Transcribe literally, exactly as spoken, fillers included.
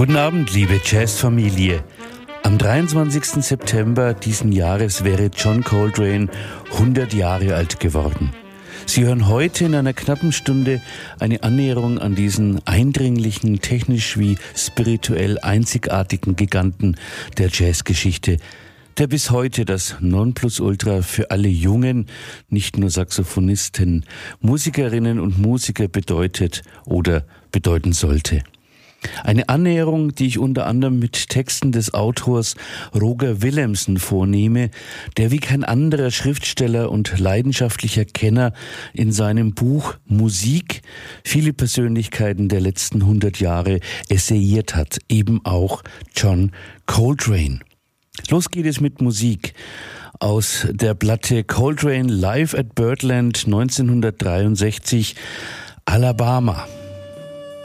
Guten Abend, liebe Jazzfamilie. Am dreiundzwanzigsten September diesen Jahres wäre John Coltrane hundert Jahre alt geworden. Sie hören heute in einer knappen Stunde eine Annäherung an diesen eindringlichen, technisch wie spirituell einzigartigen Giganten der Jazzgeschichte, der bis heute das Nonplusultra für alle jungen, nicht nur Saxophonisten, Musikerinnen und Musiker bedeutet oder bedeuten sollte. Eine Annäherung, die ich unter anderem mit Texten des Autors Roger Willemsen vornehme, der wie kein anderer Schriftsteller und leidenschaftlicher Kenner in seinem Buch Musik viele Persönlichkeiten der letzten hundert Jahre essayiert hat, eben auch John Coltrane. Los geht es mit Musik aus der Platte Coltrane Live at Birdland neunzehnhundertdreiundsechzig, Alabama.